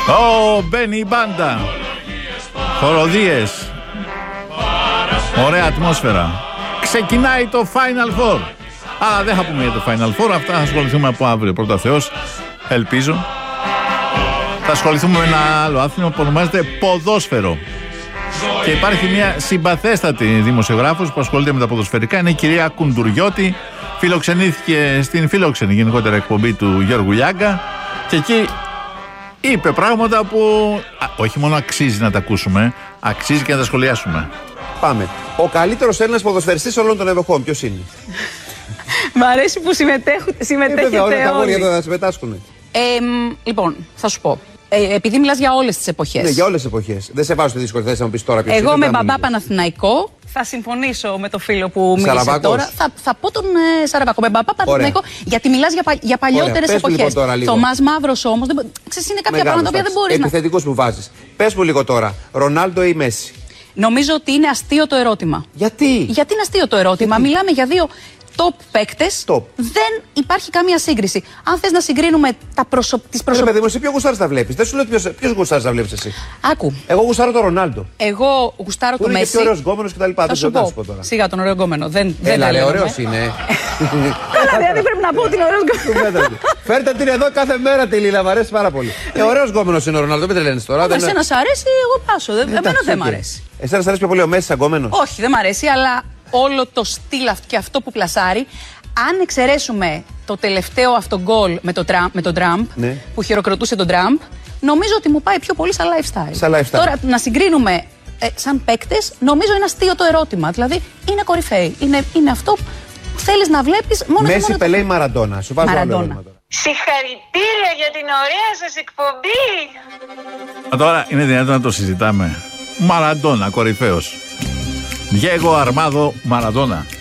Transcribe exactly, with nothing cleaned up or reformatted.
Ω, μπαίνει η μπάντα. Χοροδίες. Ωραία ατμόσφαιρα. Ξεκινάει το Final Four. Αλλά δεν θα πούμε για το Final Four. Αυτά θα ασχοληθούμε από αύριο, πρώτα Θεός. Ελπίζω. Θα ασχοληθούμε με ένα άλλο άθλημα που ονομάζεται ποδόσφαιρο. Και υπάρχει μια συμπαθέστατη δημοσιογράφος που ασχολείται με τα ποδοσφαιρικά. Είναι η κυρία Κουντουριώτη. Φιλοξενήθηκε στην φιλόξενη γενικότερα εκπομπή του Γιώργου Λιάγκα. Και εκεί είπε πράγματα που α, όχι μόνο αξίζει να τα ακούσουμε, αξίζει και να τα σχολιάσουμε. Πάμε. Ο καλύτερος Έλληνας ποδοσφαιριστής όλων των εποχών, ποιος είναι? Μ' αρέσει που συμμετέχετε ε, όλα τα όλοι. όλοι θα συμμετάσχουν. Ε, λοιπόν, θα σου πω. Ε, επειδή μιλάς για όλες τις εποχές. Ναι, για όλες τις εποχές. Δεν σε βάζω στη δύσκολη θέση να μου πεις τώρα ποιος Εγώ είναι, με μπαμπά Παναθηναϊκό θα συμφωνήσω με το φίλο που μίλησε Σαραβάκος. τώρα. Θα, θα πω τον ε, Σαραβάκο. Με μπαμπά Παναθηναϊκό, γιατί μιλάς για, πα, για παλιότερες εποχές. Λοιπόν Θωμάς Μαύρος όμως. Ξέρεις, είναι κάποια πράγματα που δεν μπορείς να. Επιθετικούς που βάζεις. Πες μου λίγο τώρα, Ρονάλντο ή Μέση? Νομίζω ότι είναι αστείο το ερώτημα. Γιατί? Γιατί είναι αστείο το ερώτημα. Γιατί? Μιλάμε για δύο top παίκτες. Top. Δεν υπάρχει καμία σύγκριση. Αν θες να συγκρίνουμε τα προσω... τις Ρε προσωπικές. παιδί μου, εσύ ποιο γουστάρεις να βλέπεις? Δεν σου λέω ποιος, ποιος γουστάρεις να βλέπεις εσύ. Άκου. Εγώ γουστάρω τον Ρονάλντο. Εγώ γουστάρω Που το είναι Μέση. και πιο ωραίος γκόμενος κτλ. Θα Δεν σου ξέρω τι να σου πω. πω τώρα. Σιγά τον ωραίο γκόμενο. Δεν, δεν Έλα, τα ρε, λέμε. ωραίος είναι. Καλά, δηλαδή πρέπει να πω ότι είναι ωραίος γκόμενος. Φέρτε την εδώ κάθε μέρα τη Λίλα, μου αρέσει πάρα πολύ. Ε, ωραίος γκόμενος είναι ο Ρονάλντο, μην τρελαίνεις τώρα. Αν εσένα σ' αρέσει, εγώ πάσω. Δεν- Εμένα δεν μ' αρέσει. Εσένα σ' αρέσει πιο πολύ ο Μέση σαν γκόμενος? Όχι, δεν μ' αρέσει, αλλά όλο το στυλ αυτό και αυτό που πλασάρει, αν εξαιρέσουμε το τελευταίο αυτό γκολ με τον Τραμπ, με τον Τραμπ Ναι. που χειροκροτούσε τον Τραμπ, νομίζω ότι μου πάει πιο πολύ σαν lifestyle. Σαν lifestyle. Τώρα να συγκρίνουμε ε, σαν παίκτες, νομίζω είναι αστείο το ερώτημα. Δηλαδή είναι κορυφαίοι. Είναι, είναι αυτό που θέλεις να βλέπεις μόνο και Μέση, μόνο. Πελέ ή Μαραντόνα? Σου βάζω άλλο Μαραντόνα. ερώτημα τώρα. Συγχαρητήρια για την ωραία σας εκπομπή. Α, τώρα είναι δυνατόν να το συζητάμε. Μαραντόνα, κορυφαίος. Διέγο Αρμάδο Μαραντόνα.